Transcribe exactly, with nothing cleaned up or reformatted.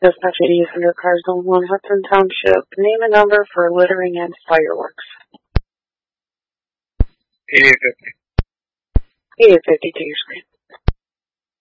Dispatch eighty under Car Zone one, Hudson Township. Name and number for littering and fireworks. eighty-eight fifty. eighty-eight fifty to your screen.